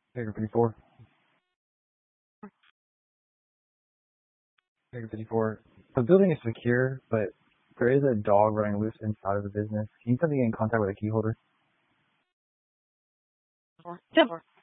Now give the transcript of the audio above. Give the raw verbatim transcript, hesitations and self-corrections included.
Figure fifty-four. Figure fifty-four. The building is secure, but there is a dog running loose inside of the business. Can you tell me to get in contact with a key holder? ten four.